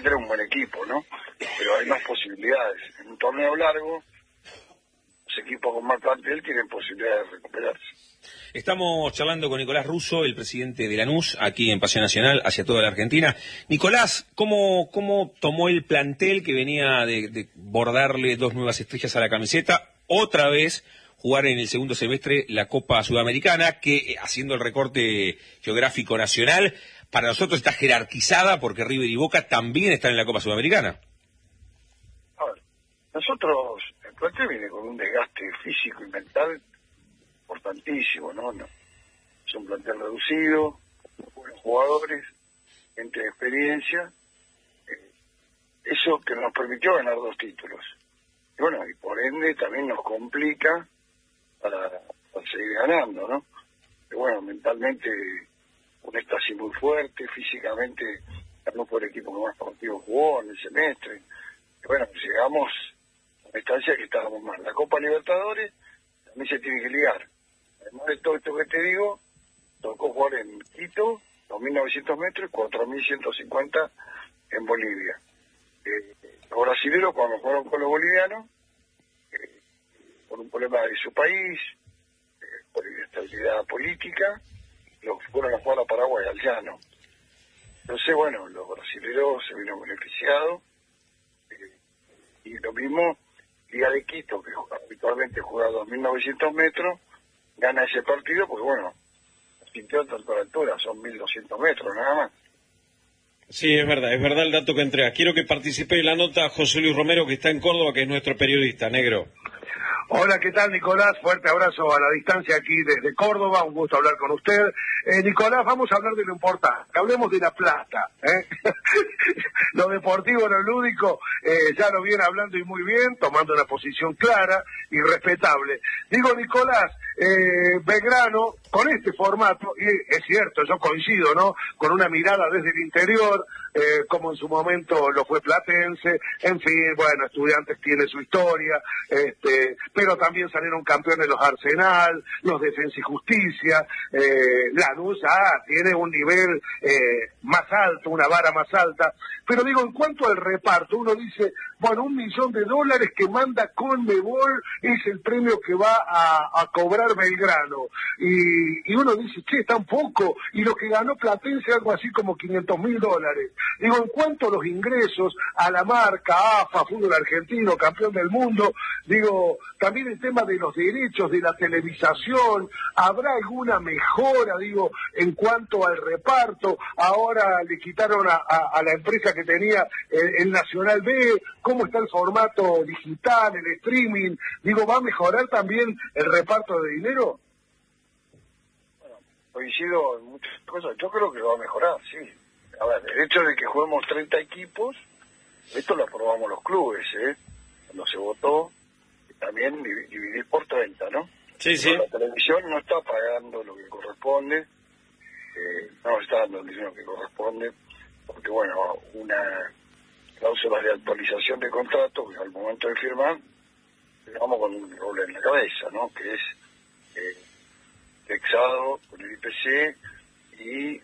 tener un buen equipo, ¿no? Pero hay más posibilidades. En un torneo largo, los equipos con más plantel tienen posibilidades de recuperarse. Estamos charlando con Nicolás Russo, el presidente de Lanús, aquí en Paseo Nacional, hacia toda la Argentina. Nicolás, ¿cómo tomó el plantel que venía de bordarle 2 nuevas estrellas a la camiseta? Otra vez jugar en el segundo semestre la Copa Sudamericana, que haciendo el recorte geográfico nacional, para nosotros está jerarquizada porque River y Boca también están en la Copa Sudamericana. A ver, nosotros, el plantel viene con un desgaste físico y mental importantísimo, ¿no? Es un plantel reducido, buenos jugadores, gente de experiencia, eso que nos permitió ganar 2 títulos. Y bueno, y por ende también nos complica para seguir ganando, ¿no? Pero bueno, mentalmente un éxtasis muy fuerte, físicamente ganó por el equipo que más partidos jugó en el semestre. Y bueno, llegamos a una instancia que estábamos mal. La Copa Libertadores también se tiene que ligar. Además de todo esto que te digo, tocó jugar en Quito, 2.900 metros, y 4.150 en Bolivia. Los brasileños, cuando jugaron con los bolivianos, por un problema de su país, por inestabilidad política, los fueron a jugar a Paraguay, al llano. Entonces, bueno, los brasileños se vieron beneficiados, y lo mismo, Liga de Quito, que habitualmente juega a 2.900 metros, gana ese partido, porque bueno, sintió tanto la altura, son 1.200 metros nada más. Sí, es verdad el dato que entrega. Quiero que participe en la nota José Luis Romero, que está en Córdoba, que es nuestro periodista, negro. Hola, ¿qué tal, Nicolás? Fuerte abrazo a la distancia aquí desde Córdoba, un gusto hablar con usted. Nicolás, vamos a hablar de lo importante, hablemos de la plata, Lo deportivo, lo lúdico, ya lo viene hablando y muy bien, tomando una posición clara y respetable. Digo, Nicolás, Belgrano, con este formato, y es cierto, yo coincido, ¿no?, con una mirada desde el interior, como en su momento lo fue Platense, en fin, bueno, Estudiantes tiene su historia, pero también salieron campeones los Arsenal, los Defensa y Justicia, Lanús tiene un nivel más alto, una vara más alta, pero digo, en cuanto al reparto, uno dice, bueno, $1 millón que manda Conmebol es el premio que va a cobrar Belgrano, y uno dice, che, tan poco, y lo que ganó Platense algo así como $500.000. Digo, en cuanto a los ingresos, a la marca, AFA, fútbol argentino, campeón del mundo, digo, también el tema de los derechos, de la televisación, ¿habrá alguna mejora, digo, en cuanto al reparto? Ahora le quitaron a la empresa que tenía el Nacional B, ¿cómo está el formato digital, el streaming? Digo, ¿va a mejorar también el reparto de dinero? Bueno, coincido en muchas cosas, yo creo que va a mejorar, sí. A ver, el hecho de que juguemos 30 equipos, esto lo aprobamos los clubes, cuando se votó, también dividir por 30, ¿no? Sí, sí. La televisión no está pagando lo que corresponde, no está dando el dinero que corresponde, porque bueno, una cláusula de actualización de contrato, que al momento de firmar, vamos con un roble en la cabeza, ¿no?, que es indexado con el IPC y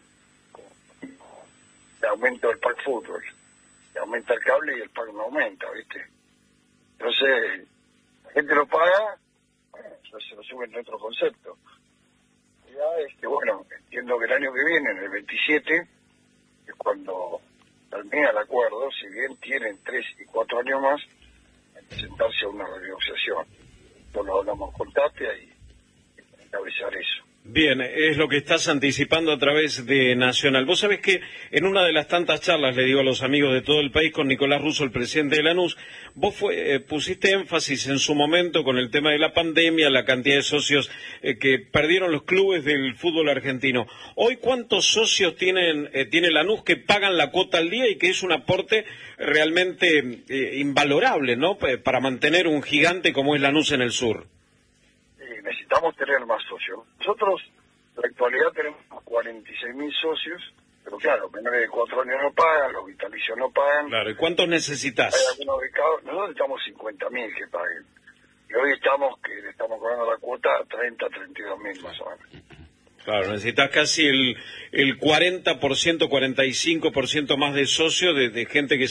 el aumento del pack fútbol, aumenta el cable y el pack no aumenta, ¿viste? Entonces, la gente lo paga, bueno, eso se lo sube en otro concepto. Ya es que, bueno, entiendo que el año que viene, en el 27, es cuando termina el acuerdo, si bien tienen 3 y 4 años más, hay que sentarse a una renegociación. Entonces lo hablamos con Tapia y encabezar eso. Bien, es lo que estás anticipando a través de Nacional. Vos sabés que en una de las tantas charlas, le digo a los amigos de todo el país, con Nicolás Russo, el presidente de Lanús, vos pusiste énfasis en su momento con el tema de la pandemia, la cantidad de socios que perdieron los clubes del fútbol argentino. Hoy, ¿cuántos socios tiene Lanús que pagan la cuota al día y que es un aporte realmente invalorable, ¿no?, para mantener un gigante como es Lanús en el sur? Necesitamos tener más socios. Nosotros, en la actualidad, tenemos 46.000 socios, pero claro, menores de 4 años no pagan, los vitalicios no pagan. Claro, ¿y cuántos necesitas? Hay algunos becados, nosotros necesitamos 50.000 que paguen. Y hoy le estamos cobrando la cuota a 32.000 más o menos. Claro, necesitas casi el 40%, 45% más de socios, de gente que